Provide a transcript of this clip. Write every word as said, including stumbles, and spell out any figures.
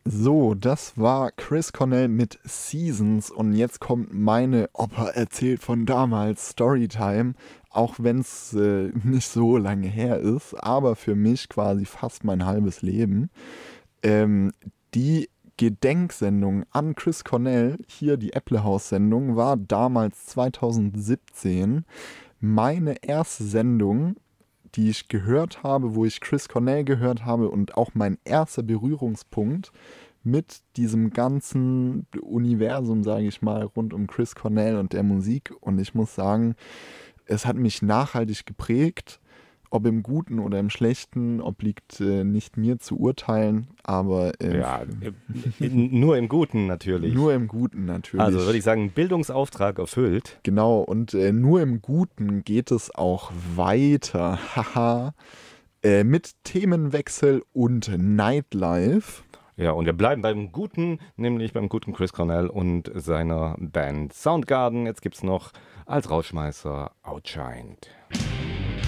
So, das war Chris Cornell mit Seasons und jetzt kommt meine Opa erzählt von damals Storytime, auch wenn es äh, nicht so lange her ist, aber für mich quasi fast mein halbes Leben. Ähm, die Gedenksendung an Chris Cornell, hier die Apple House Sendung, war damals zwanzig siebzehn meine erste Sendung, die ich gehört habe, wo ich Chris Cornell gehört habe und auch mein erster Berührungspunkt mit diesem ganzen Universum, sage ich mal, rund um Chris Cornell und der Musik. Und ich muss sagen, es hat mich nachhaltig geprägt. Ob im Guten oder im Schlechten, obliegt äh, nicht mir zu urteilen, aber äh, Ja, in, nur im Guten natürlich. nur im Guten natürlich. Also würde ich sagen, Bildungsauftrag erfüllt. Genau, und äh, nur im Guten geht es auch weiter. Haha. äh, mit Themenwechsel und Nightlife. Ja, und wir bleiben beim Guten, nämlich beim guten Chris Cornell und seiner Band Soundgarden. Jetzt gibt's noch als Rausschmeißer Outshined.